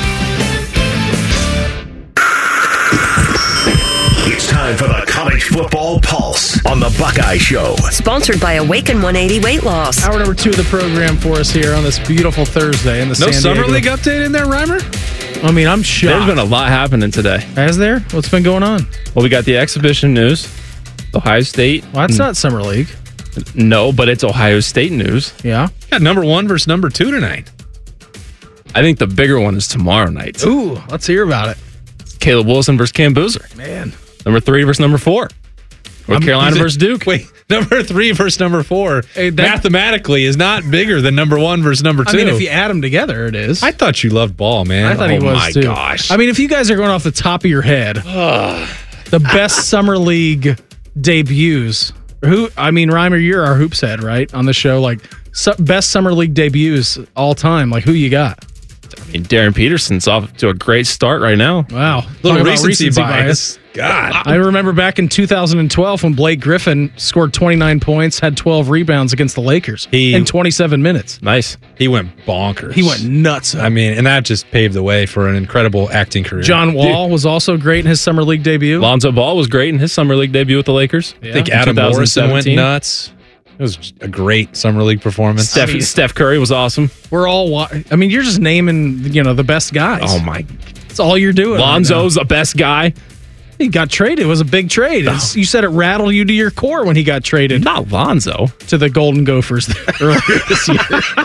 Time for the College Football Pulse on the Buckeye Show. Sponsored by Awaken 180 Weight Loss. Hour number 2 of the program for us here on this beautiful Thursday in the San Diego. No Summer League update in there, Reimer? I mean, I'm shocked. There's been a lot happening today. Has there? What's been going on? Well, we got the exhibition news. Ohio State. Well, that's not Summer League. No, but it's Ohio State news. Yeah. Got number 1 versus number 2 tonight. I think the bigger one is tomorrow night. Ooh, let's hear about it. Caleb Wilson versus Cam Boozer. Man. Number 3 versus number 4. North Carolina versus Duke. Wait, number 3 versus number 4 mathematically is not bigger than number 1 versus number 2. I mean, if you add them together, it is. I thought you loved ball, man. I thought he was too. Oh, my gosh. I mean, if you guys are going off the top of your head, the best Summer League debuts. Reimer, you're our hoops head, right? On the show, like best summer league debuts all time. Like, who you got? I mean, Darren Peterson's off to a great start right now. Wow. Little recency bias. God. I remember back in 2012 when Blake Griffin scored 29 points, had 12 rebounds against the Lakers in 27 minutes. Nice. He went bonkers. He went nuts. I mean, and that just paved the way for an incredible acting career. John Wall was also great in his summer league debut. Lonzo Ball was great in his summer league debut with the Lakers. I think Adam Morrison went nuts. It was a great summer league performance. Steph Curry was awesome. We're all. I mean, you're just naming the best guys. Oh my! That's all you're doing. Lonzo's the best guy. He got traded. It was a big trade. You said it rattled you to your core when he got traded. Not Lonzo to the Golden Gophers earlier this year.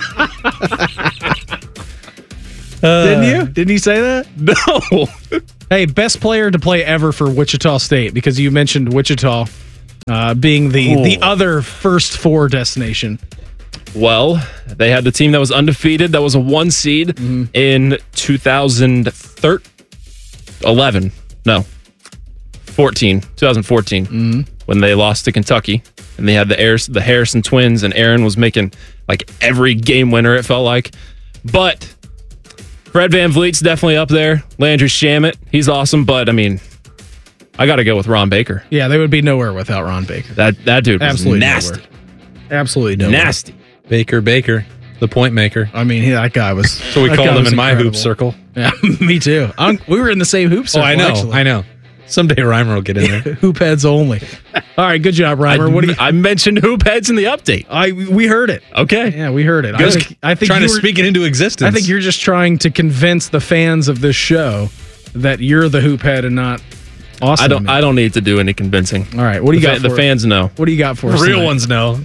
Didn't you? Didn't you say that? No. Hey, best player to play ever for Wichita State, because you mentioned Wichita being the other first four destination. Well, they had the team that was undefeated, that was a 1 seed in 2014, when they lost to Kentucky, and they had the Harrison twins, and Aaron was making like every game winner, it felt like. But Fred VanVleet's definitely up there. Landry Shamet, he's awesome, but I mean, I got to go with Ron Baker. Yeah, they would be nowhere without Ron Baker. That dude was absolutely nasty. Nowhere. Absolutely nowhere. Nasty. Baker, the point maker. I mean, that guy was. So we called him in my hoop circle. Yeah, me too. We were in the same hoop circle. Oh, I know. Actually. I know. Someday Reimer will get in there. Hoop heads only. All right, good job, Reimer. I mentioned hoop heads in the update. We heard it. Okay. Yeah, we heard it. I think trying to speak it into existence. I think you're just trying to convince the fans of this show that you're the hoop head and not Austin. I don't need to do any convincing. All right, what do you got? The fans know. What do you got for us? Real ones know.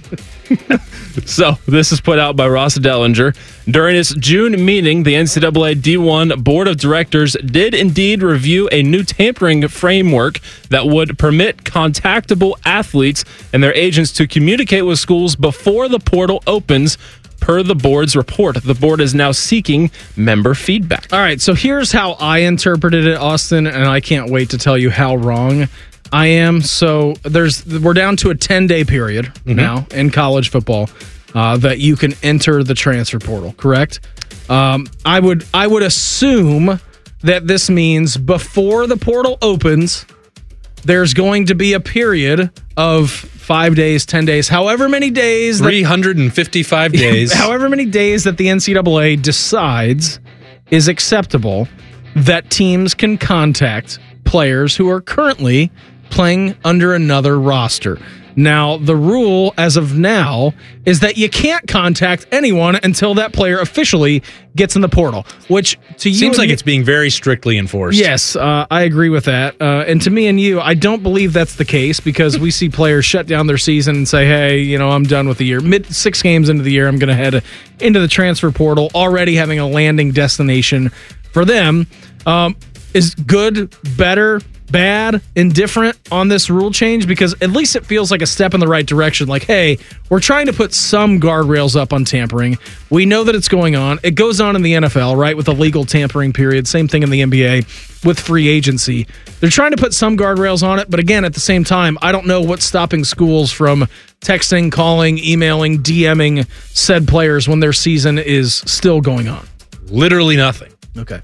So this is put out by Ross Dellinger. During its June meeting, the NCAA D1 Board of Directors did indeed review a new tampering framework that would permit contactable athletes and their agents to communicate with schools before the portal opens. Per the board's report, the board is now seeking member feedback. All right, so here's how I interpreted it, Austin, and I can't wait to tell you how wrong I am. So we're down to a 10-day period now in college football that you can enter the transfer portal, correct? I would assume that this means before the portal opens, there's going to be a period of 5 days, 10 days, however many days. 355 days. However many days that the NCAA decides is acceptable, that teams can contact players who are currently playing under another roster. Now, the rule as of now is that you can't contact anyone until that player officially gets in the portal, which to you seems like it's being very strictly enforced. Yes, I agree with that. And to me and you, I don't believe that's the case, because we see players shut down their season and say, hey, I'm done with the year. 6 games into the year, I'm going to head into the transfer portal, already having a landing destination for them. Is good, better, bad, indifferent on this rule change? Because at least it feels like a step in the right direction. Like, hey, we're trying to put some guardrails up on tampering. We know that it's going on. It goes on in the NFL, right, with a legal tampering period. Same thing in the NBA with free agency. They're trying to put some guardrails on it, but again, at the same time, I don't know what's stopping schools from texting, calling, emailing, DMing said players when their season is still going on. Literally nothing. Okay.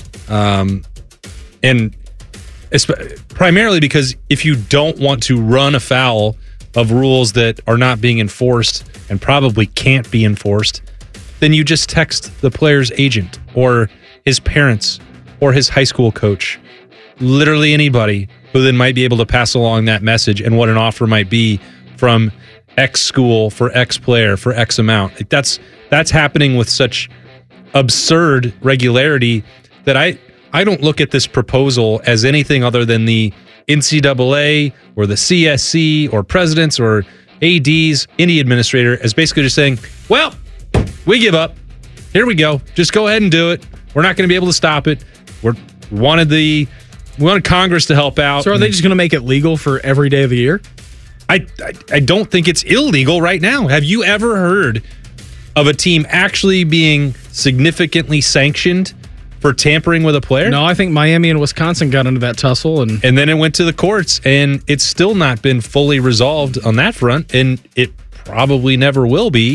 And primarily because if you don't want to run afoul of rules that are not being enforced and probably can't be enforced, then you just text the player's agent or his parents or his high school coach, literally anybody who then might be able to pass along that message and what an offer might be from X school for X player for X amount. That's happening with such absurd regularity that I don't look at this proposal as anything other than the NCAA or the CSC or presidents or ADs, any administrator, as basically just saying, well, we give up. Here we go. Just go ahead and do it. We're not going to be able to stop it. We wanted Congress to help out. So are they just going to make it legal for every day of the year? I don't think it's illegal right now. Have you ever heard of a team actually being significantly sanctioned for tampering with a player? No, I think Miami and Wisconsin got into that tussle. And then it went to the courts, and it's still not been fully resolved on that front, and it probably never will be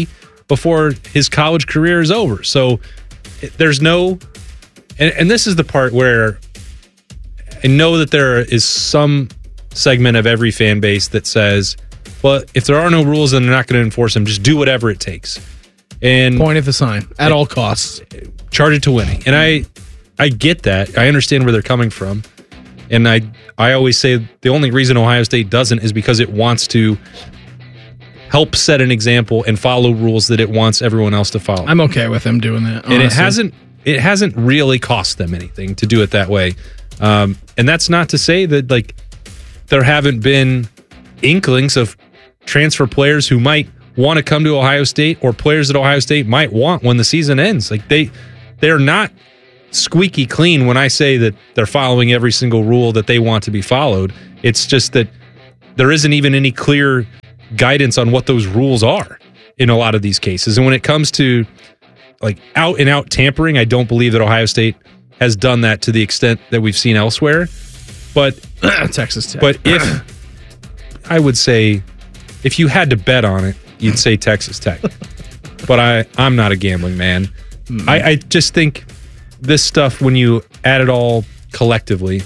before his college career is over. So there's no, and this is the part where I know that there is some segment of every fan base that says, well, if there are no rules, then they're not going to enforce them. Just do whatever it takes. And point at the sign at all costs. Charge it to winning. And I get that. I understand where they're coming from. And I always say the only reason Ohio State doesn't is because it wants to help set an example and follow rules that it wants everyone else to follow. I'm okay with them doing that, honestly. And it hasn't really cost them anything to do it that way. And that's not to say that like there haven't been inklings of transfer players who might want to come to Ohio State, or players that Ohio State might want when the season ends. Like they're not squeaky clean when I say that they're following every single rule that they want to be followed. It's just that there isn't even any clear guidance on what those rules are in a lot of these cases. And when it comes to like out and out tampering, I don't believe that Ohio State has done that to the extent that we've seen elsewhere. But Texas Tech. But if I would say if you had to bet on it, you'd say Texas Tech. But I'm not a gambling man. I just think this stuff, when you add it all collectively,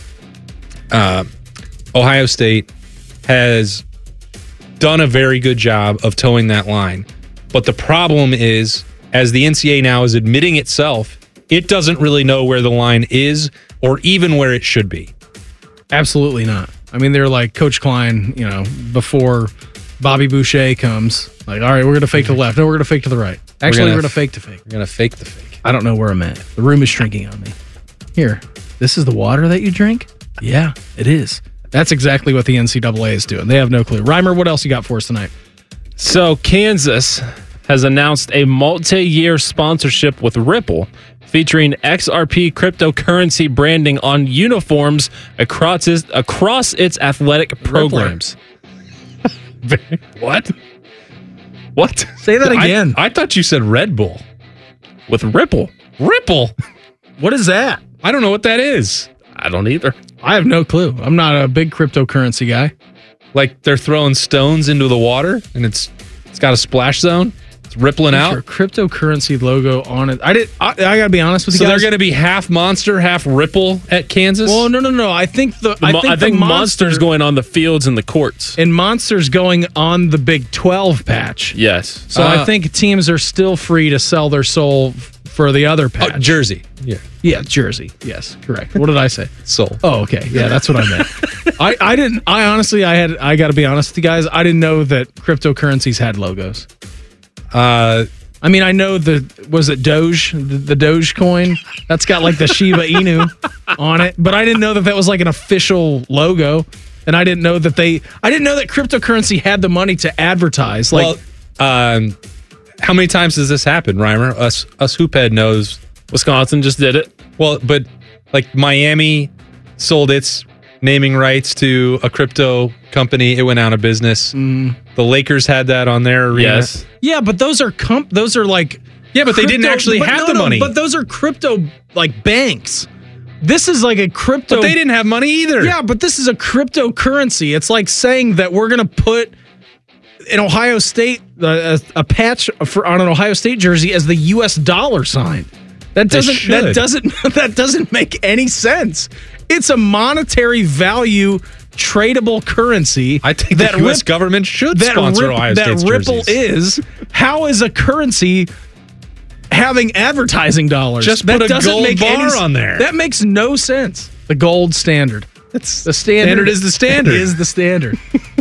Ohio State has done a very good job of towing that line. But the problem is, as the NCAA now is admitting itself, it doesn't really know where the line is or even where it should be. Absolutely not. I mean, they're like Coach Klein, before Bobby Boucher comes, like, all right, we're going to fake to the left. No, we're going to fake to the right. Actually, we're going to fake to fake. We're going to fake the fake. I don't know where I'm at. The room is shrinking on me. Here, this is the water that you drink? Yeah, it is. That's exactly what the NCAA is doing. They have no clue. Reimer, what else you got for us tonight? So Kansas has announced a multi-year sponsorship with Ripple, featuring XRP cryptocurrency branding on uniforms across its athletic programs. What? Say that again. I thought you said Red Bull. With Ripple. Ripple? What is that? I don't know what that is. I don't either. I have no clue. I'm not a big cryptocurrency guy. Like they're throwing stones into the water and it's got a splash zone? It's rippling out? Cryptocurrency logo on it. I gotta be honest with you guys. So they're gonna be half Monster, half Ripple at Kansas? Well, no. I think Monster's going on the fields and the courts. And Monster's going on the Big 12 patch. Yes. So I think teams are still free to sell their soul for the other patch. Oh, jersey. Yeah, jersey. Yes, correct. What did I say? Soul. Oh, okay. Yeah, that's what I meant. I got to be honest with you guys. I didn't know that cryptocurrencies had logos. I mean, I know was it Doge, the Doge coin? That's got like the Shiba Inu on it, but I didn't know that was like an official logo. And I didn't know that cryptocurrency had the money to advertise. Like, how many times does this happen, Reimer? Us Hoophead knows. Wisconsin just did it. Well, but like Miami sold its naming rights to a crypto company. It went out of business. The Lakers had that on their arena. Yes. Yeah, but those are like but they didn't actually have the money. But those are crypto like banks. This is like a crypto. But they didn't have money either. Yeah, but this is a cryptocurrency. It's like saying that we're going to put in Ohio State a patch on an Ohio State jersey as the U.S. dollar sign. That doesn't make any sense. It's a monetary value tradable currency. I think the U.S. government should sponsor Ohio State's jerseys. That Ripple is. How is a currency having advertising dollars? Just put a gold bar on there. That makes no sense. The gold standard. It's the standard. Standard is the standard. It is the standard.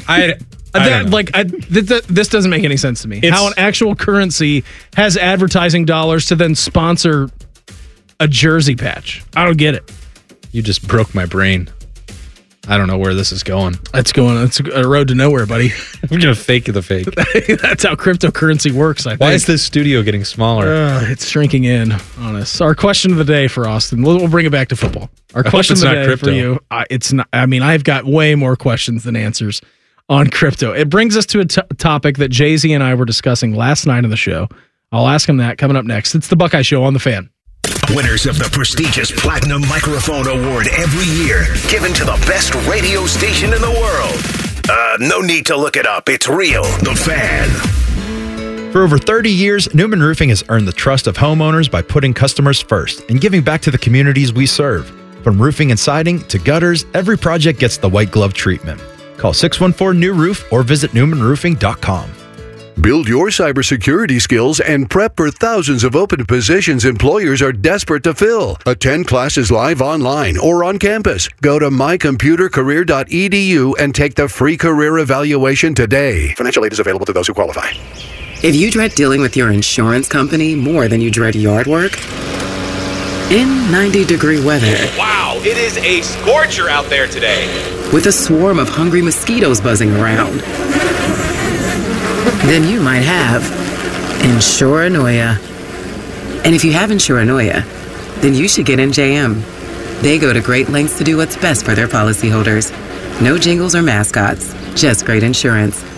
This doesn't make any sense to me. How an actual currency has advertising dollars to then sponsor a jersey patch. I don't get it. You just broke my brain. I don't know where this is going. It's a road to nowhere, buddy. We're going to fake the fake. That's how cryptocurrency works, I think. Why is this studio getting smaller? It's shrinking in on us. Our question of the day for Austin. We'll bring it back to football. Our question of the day for you. It's not. I mean, I've got way more questions than answers on crypto. It brings us to a topic that Jay-Z and I were discussing last night on the show. I'll ask him that coming up next. It's the Buckeye Show on The Fan. Winners of the prestigious Platinum Microphone Award every year, given to the best radio station in the world. No need to look it up. It's real. The Fan. For over 30 years, Newman Roofing has earned the trust of homeowners by putting customers first and giving back to the communities we serve. From roofing and siding to gutters, every project gets the white glove treatment. Call 614-NEW-ROOF or visit newmanroofing.com. Build your cybersecurity skills and prep for thousands of open positions employers are desperate to fill. Attend classes live online or on campus. Go to mycomputercareer.edu and take the free career evaluation today. Financial aid is available to those who qualify. If you dread dealing with your insurance company more than you dread yard work, in 90-degree weather, wow, it is a scorcher out there today, with a swarm of hungry mosquitoes buzzing around, then you might have Insuranoia. And if you have Insuranoia, then you should get NJM. They go to great lengths to do what's best for their policyholders. No jingles or mascots, just great insurance.